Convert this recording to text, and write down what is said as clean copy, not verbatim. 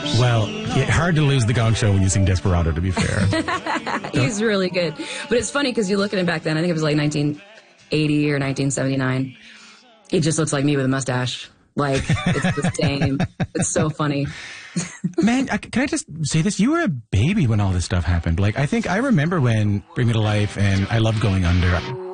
Well, hard to lose the Gong Show when you sing Desperado, to be fair. He's really good. But it's funny because you look at him back then, I think it was like 1980 or 1979. He just looks like me with a mustache. Like, it's the same. It's so funny. Man, can I just say this? You were a baby when all this stuff happened. Like, I think I remember when Bring Me to Life and I Love Going Under.